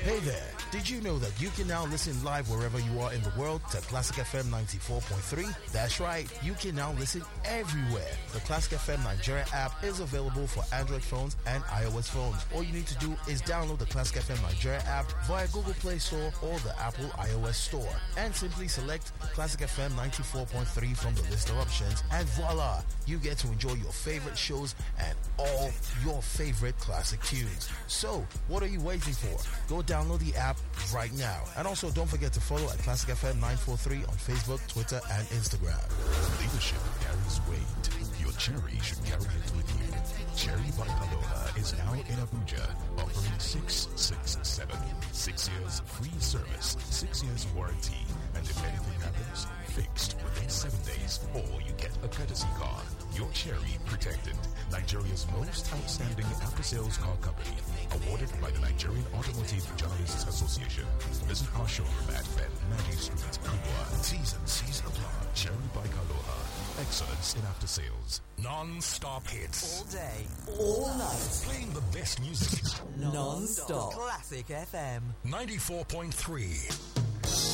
Hey there, did you know that you can now listen live wherever you are in the world to Classic FM 94.3? That's right, you can now listen everywhere. The Classic FM Nigeria app is available for Android phones and iOS phones. All you need to do is download the Classic FM Nigeria app via Google Play Store or the Apple iOS Store and simply select Classic FM 94.3 from the list of options, and voila, you get to enjoy your favorite shows and all your favorite classic tunes. So, what are you waiting for? Go download the app right now. And also, don't forget to follow at Classic FM 943 on Facebook, Twitter, and Instagram. Leadership carries weight. Your Cherry should carry it with you. Cherry by Aloha is now in Abuja, offering 667. 6 years free service, 6 years warranty, and if anything happens, fixed within 7 days, or you get a courtesy car. Your Cherry protected. Nigeria's most outstanding after-sales car company, awarded by the Nigerian Automotive Journalists Association. Visit our showroom at Ben Maji Street, Kubwa. T's and C's apply. Cherry Bike Aloha. Excellence in after-sales. Non-stop hits. All day, all night. Playing the best music. Non-stop. Classic FM. 94.3.